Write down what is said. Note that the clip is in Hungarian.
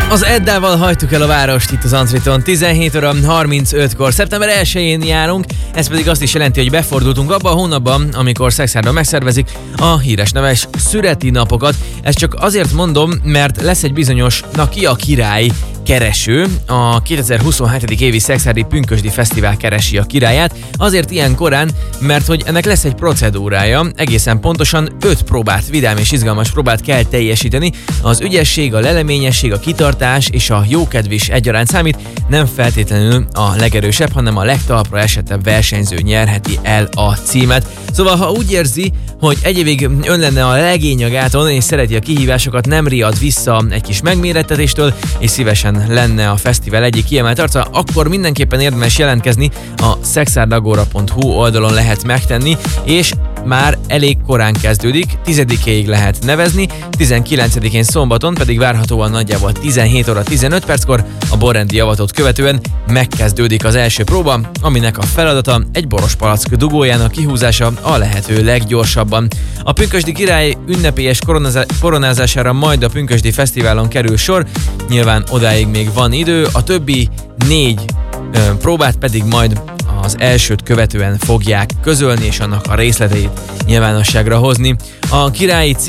Az Eddával hajtuk el a várost itt az Antriton 17 óra 35-kor. Szeptember 1-én járunk, ez pedig azt is jelenti, hogy befordultunk abba a hónapban, amikor Szexárdon megszervezik a híres neves szüreti napokat. Ezt csak azért mondom, mert lesz egy bizonyos ki a király kereső, a 2027. évi Szexárdi Pünkösdi Fesztivál keresi a királyát, azért ilyen korán, mert hogy ennek lesz egy procedúrája, egészen pontosan 5 próbát, vidám és izgalmas próbát kell teljesíteni, az ügyesség, a leleményesség, a kitartás és a jókedv is egyaránt számít, nem feltétlenül a legerősebb, hanem a legtalpra esettebb versenyző nyerheti el a címet. Szóval, ha úgy érzi, hogy egy évig ön lenne a legény a gáton és szereti a kihívásokat, nem riad vissza egy kis megmérettetéstől, és szívesen lenne a fesztivál egyik kiemelt arca, akkor mindenképpen érdemes jelentkezni, a szexárdagora.hu oldalon lehet megtenni, és már elég korán kezdődik, 10-ig lehet nevezni, 19-én szombaton pedig várhatóan nagyjából 17 óra 15 perckor a borrendi javatot követően megkezdődik az első próba, aminek a feladata egy borospalack dugójának kihúzása a lehető leggyorsabban. A pünkösdi király ünnepélyes koronázására majd a Pünkösdi Fesztiválon kerül sor, nyilván odáig még van idő, a többi 4 próbát pedig majd az elsőt követően fogják közölni, és annak a részleteit nyilvánosságra hozni. A királyi